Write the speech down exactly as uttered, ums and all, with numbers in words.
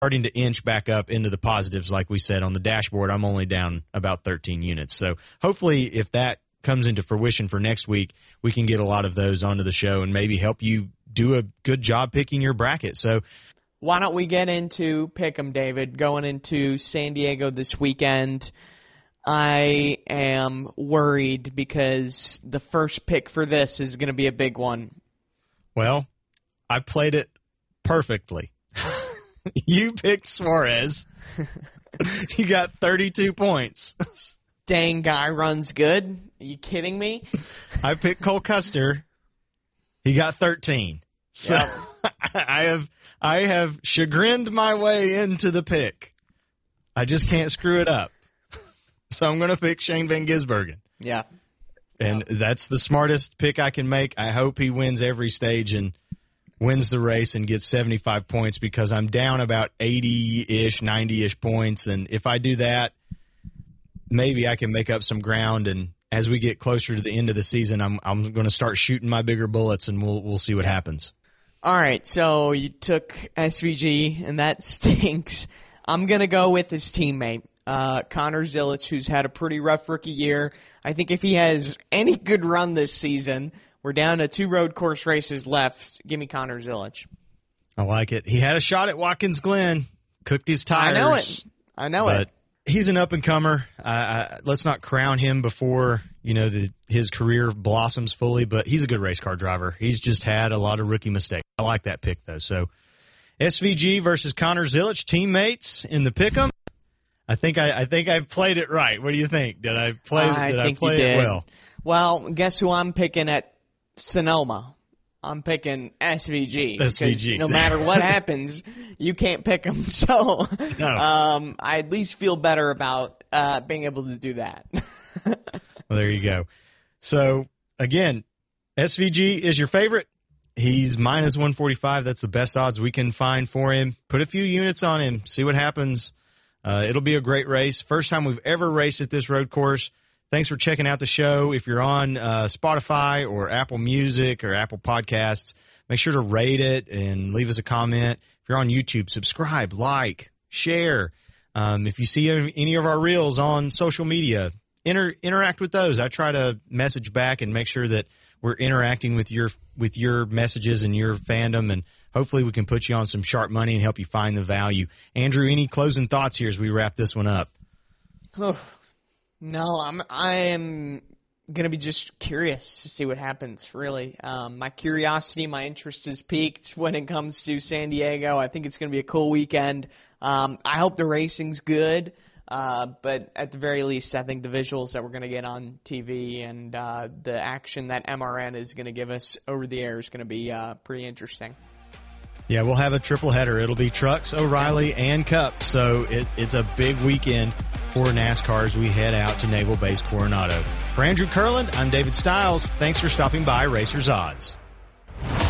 starting to inch back up into the positives, like we said on the dashboard. I'm only down about thirteen units. So hopefully if that comes into fruition for next week, we can get a lot of those onto the show and maybe help you do a good job picking your bracket. So why don't we get into Pick'em, David, going into San Diego this weekend. I am worried because the first pick for this is going to be a big one. Well, I played it perfectly. You picked Suarez. You got thirty-two points. Dang guy runs good. Are you kidding me? I picked Cole Custer. He got thirteen. So yep. I have I have chagrined my way into the pick. I just can't screw it up. So I'm going to pick Shane Van Gisbergen. Yeah. And yeah. That's the smartest pick I can make. I hope he wins every stage and wins the race and gets seventy-five points because I'm down about eighty-ish, ninety-ish points. And if I do that, maybe I can make up some ground. And as we get closer to the end of the season, I'm I'm going to start shooting my bigger bullets, and we'll we'll see what happens. All right, so you took S V G, and that stinks. I'm going to go with his teammate, uh, Connor Zilic, who's had a pretty rough rookie year. I think if he has any good run this season, we're down to two road course races left. Give me Connor Zilic. I like it. He had a shot at Watkins Glen, cooked his tires. I know it. I know but it. He's an up-and-comer. Uh, I, let's not crown him before you know the, his career blossoms fully, but he's a good race car driver. He's just had a lot of rookie mistakes. I like that pick, though. So S V G versus Connor Zilic, teammates in the pick'em. I think I, I think I played it right. What do you think? Did I play? I did think I play you did. it well? Well, guess who I'm picking at Sonoma? I'm picking S V G. S V G. No matter what happens, you can't pick them. So no. um, I at least feel better about uh, being able to do that. Well, there you go. So, again, S V G is your favorite. He's minus one forty-five. That's the best odds we can find for him. Put a few units on him. See what happens. Uh, it'll be a great race. First time we've ever raced at this road course. Thanks for checking out the show. If you're on uh, Spotify or Apple Music or Apple Podcasts, make sure to rate it and leave us a comment. If you're on YouTube, subscribe, like, share. Um, if you see any of our reels on social media, inter- interact with those. I try to message back and make sure that we're interacting with your with your messages and your fandom, and hopefully we can put you on some sharp money and help you find the value. Andrew, any closing thoughts here as we wrap this one up? Oh. No, I'm I am gonna be just curious to see what happens. Really, um, my curiosity, my interest is peaked when it comes to San Diego. I think it's gonna be a cool weekend. Um, I hope the racing's good, uh, but at the very least, I think the visuals that we're gonna get on T V and uh, the action that M R N is gonna give us over the air is gonna be uh, pretty interesting. Yeah, we'll have a triple header. It'll be Trucks, O'Reilly, and Cup. So it, it's a big weekend for NASCAR as we head out to Naval Base Coronado. For Andrew Kurland, I'm David Stiles. Thanks for stopping by Racers Odds.